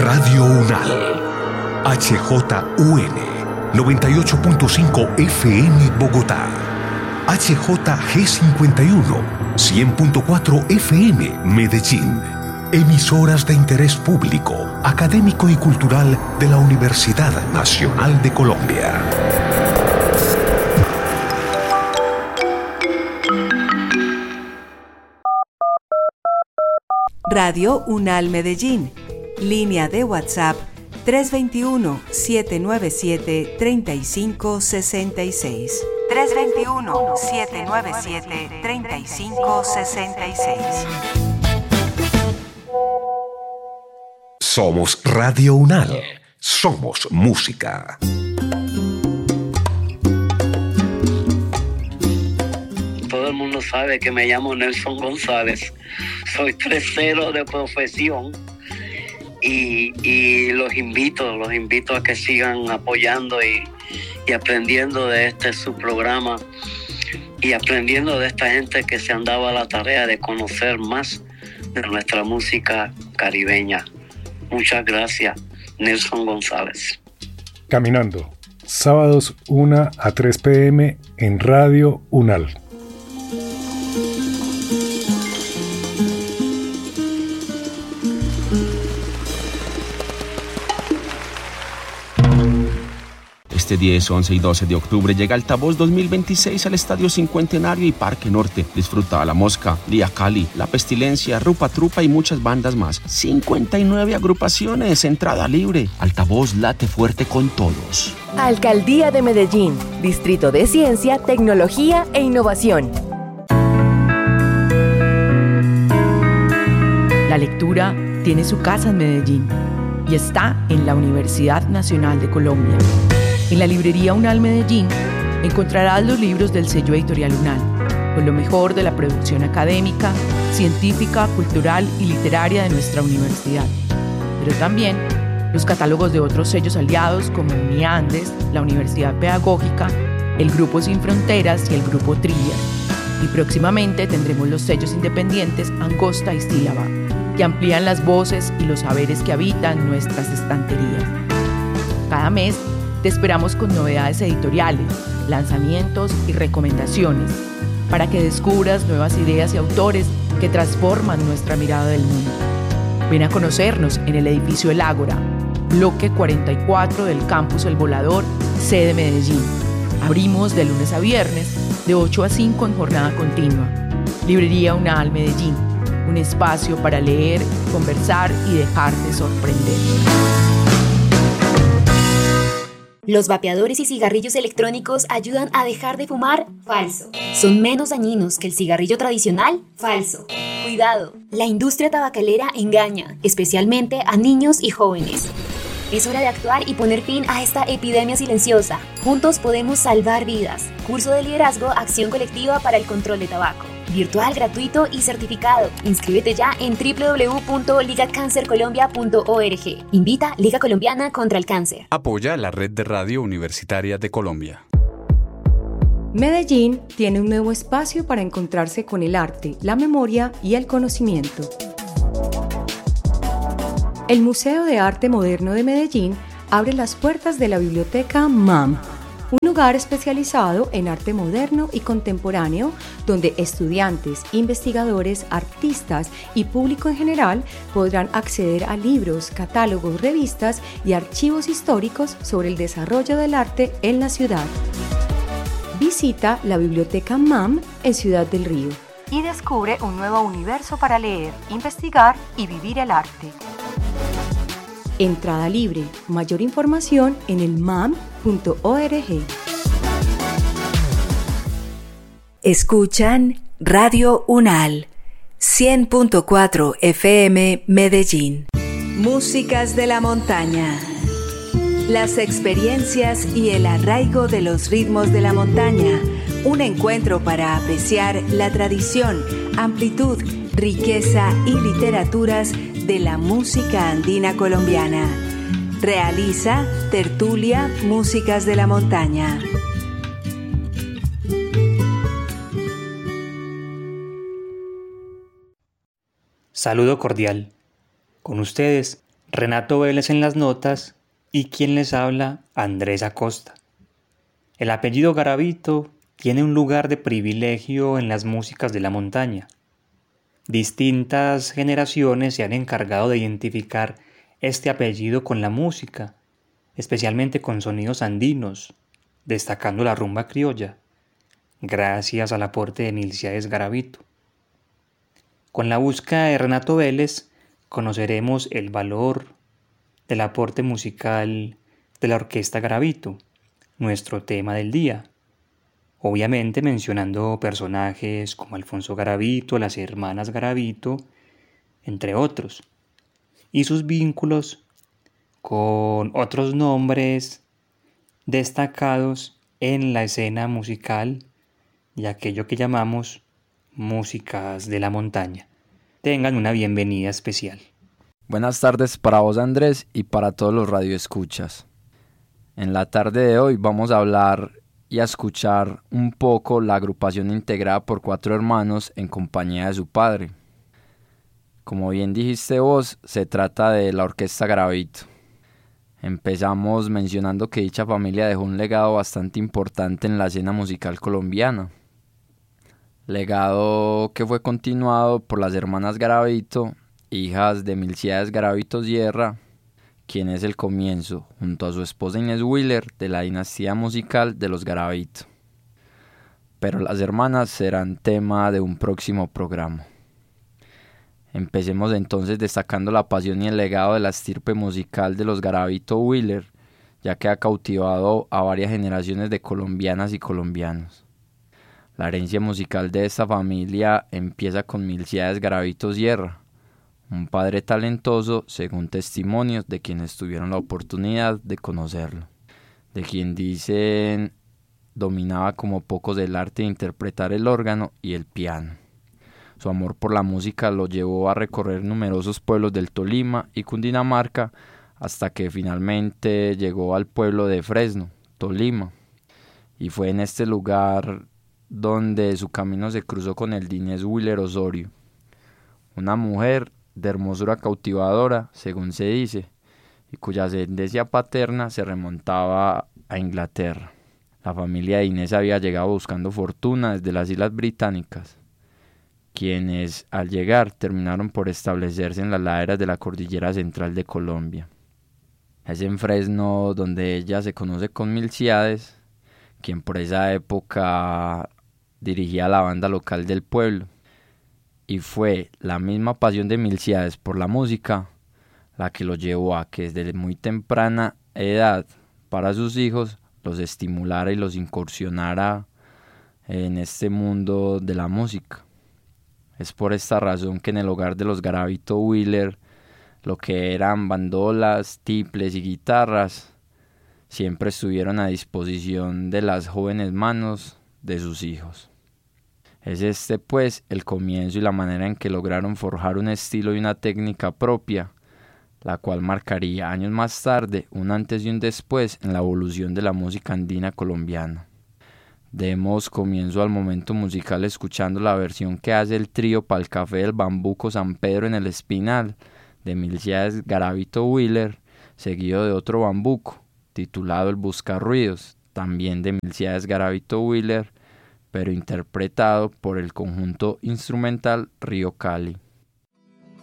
Radio UNAL. HJUN 98.5 FM Bogotá. HJG51 100.4 FM Medellín. Emisoras de interés público, académico y cultural de la Universidad Nacional de Colombia. Radio UNAL Medellín. Línea de WhatsApp 321-797-3566. 321-797-3566. Somos Radio UNAL. Somos música. Todo el mundo sabe que me llamo Nelson González. Soy fresero de profesión y los invito a que sigan apoyando y aprendiendo de su programa y aprendiendo de esta gente que se han dado a la tarea de conocer más de nuestra música caribeña. Muchas gracias, Nelson González. Caminando, sábados 1 a 3 p.m. en Radio UNAL. Este 10, 11 y 12 de octubre llega Altavoz 2026 al Estadio Cincuentenario y Parque Norte. Disfruta La Mosca, Lía Cali, La Pestilencia, Rupa Trupa y muchas bandas más. 59 agrupaciones, entrada libre. Altavoz late fuerte con todos. Alcaldía de Medellín, Distrito de Ciencia, Tecnología e Innovación. La lectura tiene su casa en Medellín y está en la Universidad Nacional de Colombia. En la librería UNAL Medellín encontrarás los libros del sello editorial UNAL, con lo mejor de la producción académica, científica, cultural y literaria de nuestra universidad. Pero también los catálogos de otros sellos aliados como UNIANDES, la Universidad Pedagógica, el Grupo Sin Fronteras y el Grupo Trillias. Y próximamente tendremos los sellos independientes Angosta y Sílaba, que amplían las voces y los saberes que habitan nuestras estanterías. Cada mes te esperamos con novedades editoriales, lanzamientos y recomendaciones para que descubras nuevas ideas y autores que transforman nuestra mirada del mundo. Ven a conocernos en el edificio El Ágora, bloque 44 del Campus El Volador, sede Medellín. Abrimos de lunes a viernes, de 8 a 5 en jornada continua. Librería UNAL Medellín, un espacio para leer, conversar y dejarte sorprender. ¿Los vapeadores y cigarrillos electrónicos ayudan a dejar de fumar? Falso. ¿Son menos dañinos que el cigarrillo tradicional? Falso. Cuidado, la industria tabacalera engaña, especialmente a niños y jóvenes. Es hora de actuar y poner fin a esta epidemia silenciosa. Juntos podemos salvar vidas. Curso de liderazgo, acción colectiva para el control de tabaco. Virtual, gratuito y certificado. Inscríbete ya en www.ligacancercolombia.org. Invita Liga Colombiana contra el Cáncer. Apoya la Red de Radio Universitaria de Colombia. Medellín tiene un nuevo espacio para encontrarse con el arte, la memoria y el conocimiento. El Museo de Arte Moderno de Medellín abre las puertas de la biblioteca MAM, un lugar especializado en arte moderno y contemporáneo donde estudiantes, investigadores, artistas y público en general podrán acceder a libros, catálogos, revistas y archivos históricos sobre el desarrollo del arte en la ciudad. Visita la biblioteca MAM en Ciudad del Río y descubre un nuevo universo para leer, investigar y vivir el arte. Entrada libre. Mayor información en el mam.org. Escuchan Radio UNAL 100.4 FM Medellín. Músicas de la montaña. Las experiencias y el arraigo de los ritmos de la montaña. Un encuentro para apreciar la tradición, amplitud, riqueza y literaturas de la música andina colombiana. Realiza Tertulia Músicas de la Montaña. Saludo cordial. Con ustedes, Renato Vélez en las notas y quien les habla, Andrés Acosta. El apellido Garavito tiene un lugar de privilegio en las músicas de la montaña. Distintas generaciones se han encargado de identificar este apellido con la música, especialmente con sonidos andinos, destacando la rumba criolla, gracias al aporte de Milcíades Garavito. Con la búsqueda de Renato Vélez conoceremos el valor del aporte musical de la Orquesta Garavito, nuestro tema del día. Obviamente mencionando personajes como Alfonso Garavito, las hermanas Garavito, entre otros, y sus vínculos con otros nombres destacados en la escena musical y aquello que llamamos músicas de la montaña. Tengan una bienvenida especial. Buenas tardes para vos, Andrés, y para todos los radioescuchas. En la tarde de hoy vamos a hablar y a escuchar un poco la agrupación integrada por 4 hermanos en compañía de su padre. Como bien dijiste vos, se trata de la Orquesta Garavito. Empezamos mencionando que dicha familia dejó un legado bastante importante en la escena musical colombiana. Legado que fue continuado por las hermanas Garavito, hijas de Milcíades Garavito Sierra, quien es el comienzo, junto a su esposa Inés Wheeler, de la dinastía musical de los Garavito. Pero las hermanas serán tema de un próximo programa. Empecemos entonces destacando la pasión y el legado de la estirpe musical de los Garavito Wheeler, ya que ha cautivado a varias generaciones de colombianas y colombianos. La herencia musical de esta familia empieza con Milcíades Garavito Sierra, un padre talentoso según testimonios de quienes tuvieron la oportunidad de conocerlo, de quien dicen dominaba como pocos el arte de interpretar el órgano y el piano. Su amor por la música lo llevó a recorrer numerosos pueblos del Tolima y Cundinamarca hasta que finalmente llegó al pueblo de Fresno, Tolima, y fue en este lugar donde su camino se cruzó con el de Inés Wheeler Osorio, una mujer de hermosura cautivadora, según se dice, y cuya ascendencia paterna se remontaba a Inglaterra. La familia de Inés había llegado buscando fortuna desde las Islas Británicas, quienes al llegar terminaron por establecerse en las laderas de la cordillera central de Colombia. Es en Fresno donde ella se conoce con Milcíades, quien por esa época dirigía la banda local del pueblo. Y fue la misma pasión de Milcíades por la música la que lo llevó a que desde muy temprana edad para sus hijos los estimulara y los incursionara en este mundo de la música. Es por esta razón que en el hogar de los Garavito Wheeler lo que eran bandolas, tiples y guitarras siempre estuvieron a disposición de las jóvenes manos de sus hijos. Es este pues el comienzo y la manera en que lograron forjar un estilo y una técnica propia, la cual marcaría años más tarde un antes y un después en la evolución de la música andina colombiana. Demos comienzo al momento musical escuchando la versión que hace el trío Pa'l Café del Bambuco San Pedro en el Espinal de Milcíades Garavito Wheeler, seguido de otro bambuco titulado El Buscarruidos, también de Milcíades Garavito Wheeler, pero interpretado por el conjunto instrumental Río Cali.